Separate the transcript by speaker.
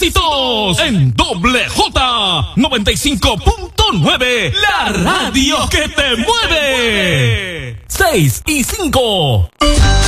Speaker 1: éxitos en Doble J 95.9, la radio que te mueve. 6 y 5.